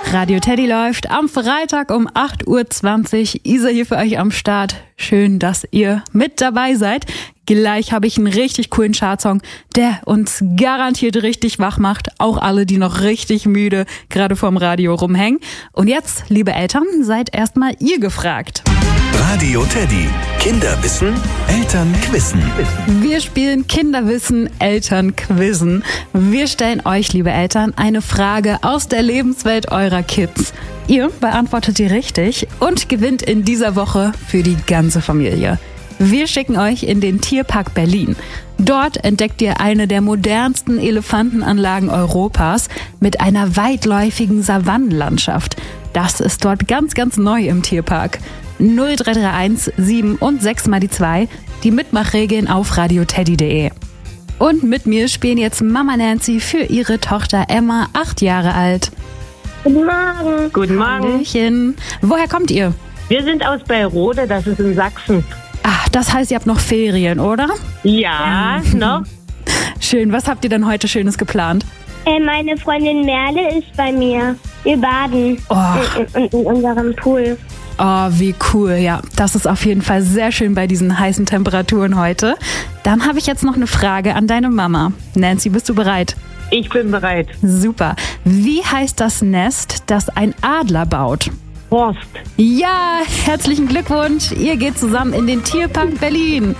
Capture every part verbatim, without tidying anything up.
Radio Teddy läuft am Freitag um acht Uhr zwanzig. Isa hier für euch am Start. Schön, dass ihr mit dabei seid. Gleich habe ich einen richtig coolen Chartsong, der uns garantiert richtig wach macht. Auch alle, die noch richtig müde gerade vorm Radio rumhängen. Und jetzt, liebe Eltern, seid erstmal ihr gefragt. Radio Teddy. Kinderwissen, Eltern quizzen. Wir spielen Kinderwissen, Eltern quizzen. Wir stellen euch, liebe Eltern, eine Frage aus der Lebenswelt eurer Kids. Ihr beantwortet die richtig und gewinnt in dieser Woche für die ganze Familie. Wir schicken euch in den Tierpark Berlin. Dort entdeckt ihr eine der modernsten Elefantenanlagen Europas mit einer weitläufigen Savannenlandschaft. Das ist dort ganz, ganz neu im Tierpark. null drei drei eins sieben und sechs mal die zwei, die Mitmachregeln auf radioteddy punkt de. Und mit mir spielen jetzt Mama Nancy für ihre Tochter Emma, acht Jahre alt. Guten Morgen. Guten Morgen. Hallöchen. Woher kommt ihr? Wir sind aus Beilrode, das ist in Sachsen. Ach, das heißt, ihr habt noch Ferien, oder? Ja, noch. Schön. Was habt ihr denn heute Schönes geplant? Äh, meine Freundin Merle ist bei mir. Wir baden Oh. in, in, in unserem Pool. Oh, wie cool. Ja, das ist auf jeden Fall sehr schön bei diesen heißen Temperaturen heute. Dann habe ich jetzt noch eine Frage an deine Mama. Nancy, bist du bereit? Ich bin bereit. Super. Wie heißt das Nest, das ein Adler baut? Horst. Ja, herzlichen Glückwunsch. Ihr geht zusammen in den Tierpark Berlin.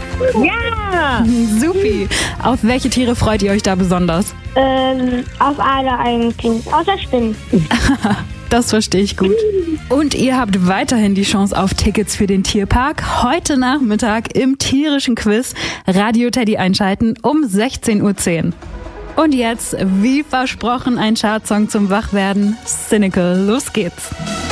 Ja! Supi. Auf welche Tiere freut ihr euch da besonders? Ähm, auf alle eigentlich. Außer Spinnen. Das verstehe ich gut. Und ihr habt weiterhin die Chance auf Tickets für den Tierpark. Heute Nachmittag im tierischen Quiz Radio Teddy einschalten um sechzehn Uhr zehn. Und jetzt, wie versprochen, ein Chartsong zum Wachwerden. Cynical, los geht's.